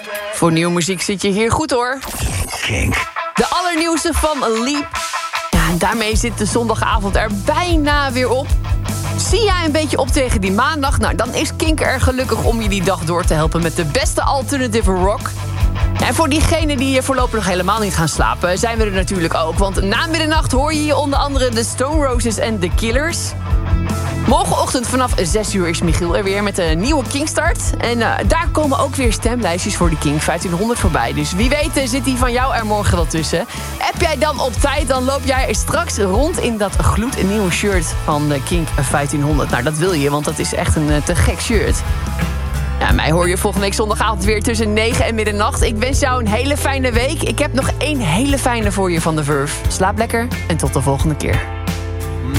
Voor nieuwe muziek zit je hier goed, hoor. Kink. De allernieuwste van Leap. Ja, en daarmee zit de zondagavond er bijna weer op. Zie jij een beetje op tegen die maandag? Nou, dan is Kink er gelukkig om je die dag door te helpen met de beste alternative rock. En voor diegenen die voorlopig nog helemaal niet gaan slapen, zijn we er natuurlijk ook. Want na middernacht hoor je onder andere de Stone Roses en The Killers. Morgenochtend vanaf 6 uur is Michiel er weer met een nieuwe Kinkstart. En daar komen ook weer stemlijstjes voor de Kink 1500 voorbij. Dus wie weet zit die van jou er morgen wel tussen. App jij dan op tijd, dan loop jij straks rond in dat gloednieuwe shirt van de Kink 1500. Nou, dat wil je, want dat is echt een te gek shirt. Ja, mij hoor je volgende week zondagavond weer tussen 9 en middernacht. Ik wens jou een hele fijne week. Ik heb nog 1 hele fijne voor je van The Verve. Slaap lekker en tot de volgende keer.